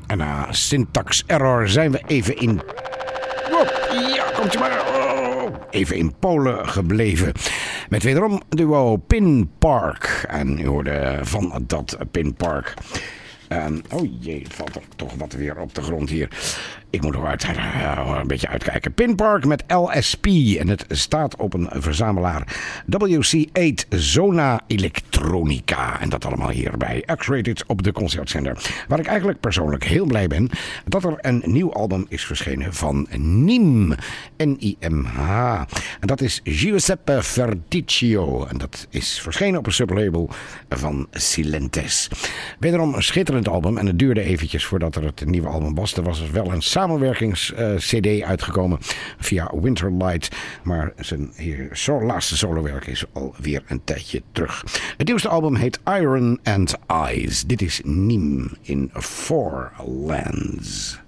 En na syntax error zijn we even in... Ja, komt je maar. Even in Polen gebleven. Met wederom duo Pin Park. En u hoorde van dat Pin Park. Oh jee, valt er toch wat weer op de grond hier. Ik moet nog een beetje uitkijken. Pin Park met LSP. En het staat op een verzamelaar. WC8 Zona Electronica. En dat allemaal hier bij X-Rated op de Concertzender. Waar ik eigenlijk persoonlijk heel blij ben. Dat er een nieuw album is verschenen van NIM. N-I-M-H. En dat is Giuseppe Verdicchio. En dat is verschenen op een sublabel van Silentes. Wederom een schitterend album. En het duurde eventjes voordat er het nieuwe album was. Er was dus wel een samenwerkings-cd uitgekomen via Winterlight. Maar zijn laatste solowerk is alweer een tijdje terug. Het nieuwste album heet Iron and Eyes. Dit is Nîmes in Four Lands.